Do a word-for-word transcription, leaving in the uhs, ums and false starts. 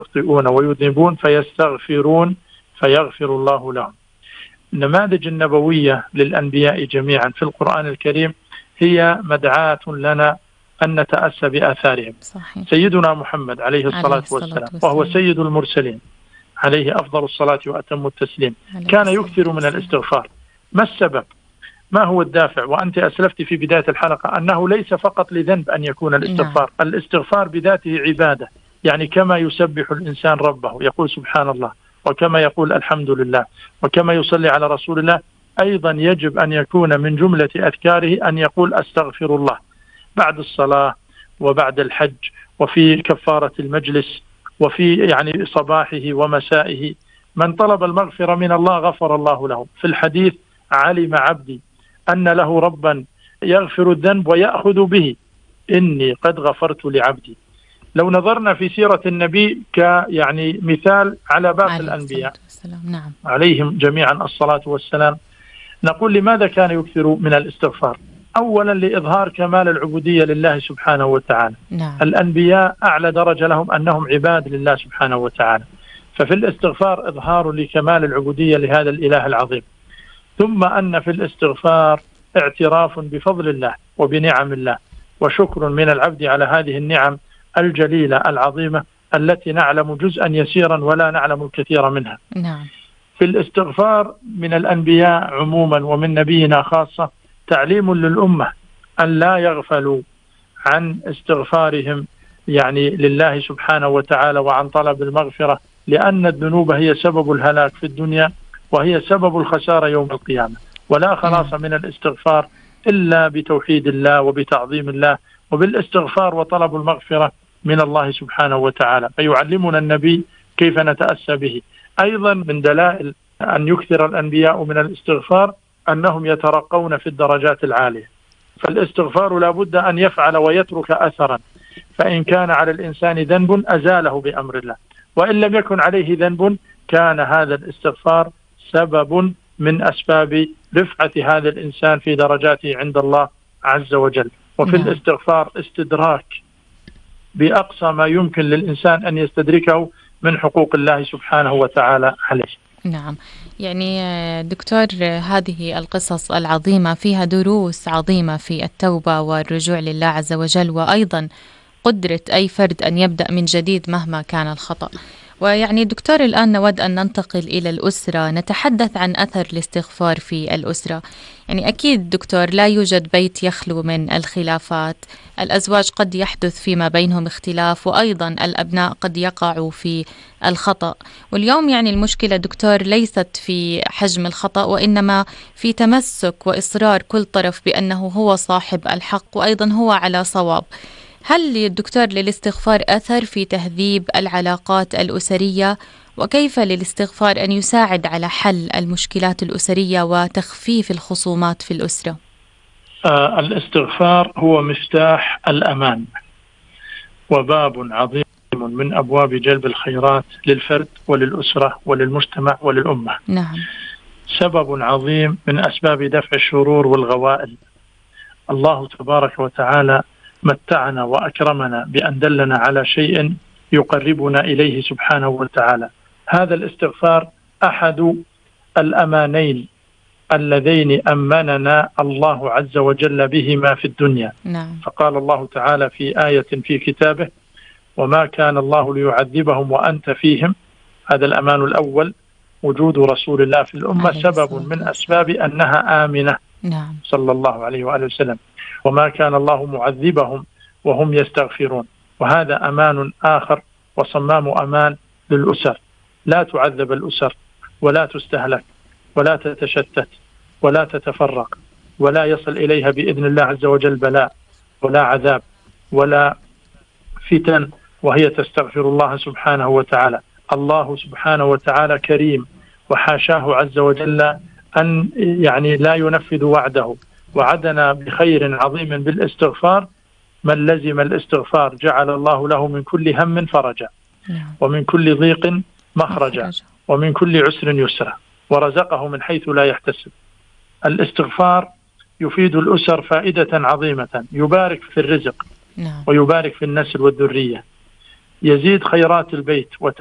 يخطئون ويذنبون فيستغفرون فيغفر الله لهم. النماذج النبوية للأنبياء جميعا في القرآن الكريم هي مدعاة لنا أن نتأسى بآثارهم. صحيح. سيدنا محمد عليه الصلاة, عليه الصلاة والسلام, والسلام وهو سيد المرسلين عليه أفضل الصلاة وأتم التسليم كان يكثر من الاستغفار. ما السبب؟ ما هو الدافع؟ وأنت أسلفت في بداية الحلقة أنه ليس فقط لذنب أن يكون الاستغفار. نعم. الاستغفار بذاته عبادة، يعني كما يسبح الإنسان ربه يقول سبحان الله، وكما يقول الحمد لله، وكما يصلي على رسول الله، أيضا يجب أن يكون من جملة أذكاره أن يقول أستغفر الله بعد الصلاة وبعد الحج وفي كفارة المجلس وفي يعني صباحه ومسائه. من طلب المغفرة من الله غفر الله له. في الحديث علم عبدي أن له ربا يغفر الذنب ويأخذ به، إني قد غفرت لعبدي. لو نظرنا في سيرة النبي كيعني مثال على باقي الأنبياء نعم. عليهم جميعا الصلاة والسلام، نقول لماذا كان يكثر من الاستغفار؟ أولا لإظهار كمال العبودية لله سبحانه وتعالى. نعم. الأنبياء أعلى درجة لهم أنهم عباد لله سبحانه وتعالى، ففي الاستغفار إظهار لكمال العبودية لهذا الإله العظيم. ثم أن في الاستغفار اعتراف بفضل الله وبنعم الله، وشكر من العبد على هذه النعم الجليلة العظيمة التي نعلم جزءا يسيرا ولا نعلم الكثير منها. نعم. في الاستغفار من الأنبياء عموما ومن نبينا خاصة تعليم للأمة أن لا يغفلوا عن استغفارهم يعني لله سبحانه وتعالى وعن طلب المغفرة، لأن الذنوب هي سبب الهلاك في الدنيا وهي سبب الخسارة يوم القيامة، ولا خلاص من الاستغفار إلا بتوحيد الله وبتعظيم الله وبالاستغفار وطلب المغفرة من الله سبحانه وتعالى. فيعلمنا النبي كيف نتأسى به. أيضا من دلائل أن يكثر الأنبياء من الاستغفار أنهم يترقون في الدرجات العالية. فالاستغفار لا بد أن يفعل ويترك أثرا، فإن كان على الإنسان ذنب أزاله بأمر الله، وإن لم يكن عليه ذنب كان هذا الاستغفار سبب من أسباب رفعة هذا الإنسان في درجاته عند الله عز وجل. وفي نعم. الاستغفار استدراك بأقصى ما يمكن للإنسان أن يستدركه من حقوق الله سبحانه وتعالى عليه. نعم، يعني دكتور هذه القصص العظيمة فيها دروس عظيمة في التوبة والرجوع لله عز وجل، وأيضا قدرة أي فرد أن يبدأ من جديد مهما كان الخطأ. ويعني دكتور الآن نود أن ننتقل إلى الأسرة، نتحدث عن أثر الاستغفار في الأسرة. يعني أكيد دكتور لا يوجد بيت يخلو من الخلافات، الأزواج قد يحدث فيما بينهم اختلاف، وأيضا الأبناء قد يقعوا في الخطأ. واليوم يعني المشكلة دكتور ليست في حجم الخطأ، وإنما في تمسك وإصرار كل طرف بأنه هو صاحب الحق وأيضا هو على صواب. هل للدكتور للاستغفار أثر في تهذيب العلاقات الأسرية؟ وكيف للاستغفار أن يساعد على حل المشكلات الأسرية وتخفيف الخصومات في الأسرة؟ آه الاستغفار هو مفتاح الأمان وباب عظيم من أبواب جلب الخيرات للفرد وللأسرة وللمجتمع وللأمة. نعم. سبب عظيم من أسباب دفع الشرور والغوائل. الله تبارك وتعالى متعنا وأكرمنا بأن دلنا على شيء يقربنا إليه سبحانه وتعالى. هذا الاستغفار أحد الأمانين اللذين أمننا الله عز وجل بهما في الدنيا. نعم. فقال الله تعالى في آية في كتابه: وما كان الله ليعذبهم وأنت فيهم. هذا الأمان الأول، وجود رسول الله في الأمة سبب من أسباب أنها آمنة. نعم. صلى الله عليه وآله وسلم. وما كان الله معذبهم وهم يستغفرون. وهذا أمان آخر وصمام أمان للأسر، لا تعذب الأسر ولا تستهلك ولا تتشتت ولا تتفرق ولا يصل إليها بإذن الله عز وجل بلاء ولا عذاب ولا فتن وهي تستغفر الله سبحانه وتعالى. الله سبحانه وتعالى كريم، وحاشاه عز وجل أن يعني لا ينفذ وعده، وعدنا بخير عظيم بالاستغفار. من لزم الاستغفار جعل الله له من كل هم فرجا، ومن كل ضيق مخرجا، ومن كل عسر يسرا، ورزقه من حيث لا يحتسب. الاستغفار يفيد الأسر فائدة عظيمة، يبارك في الرزق ويبارك في النسل والذرية. يزيد خيرات البيت